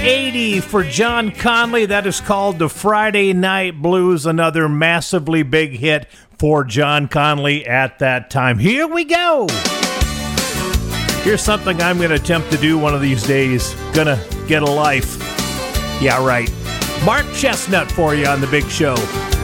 80 for John Conlee. That is called the Friday Night Blues, another massively big hit for John Conlee at that time. Here we go. Here's something I'm going to attempt to do one of these days. Gonna get a life. Yeah, right. Mark Chestnut for you on The Big Show.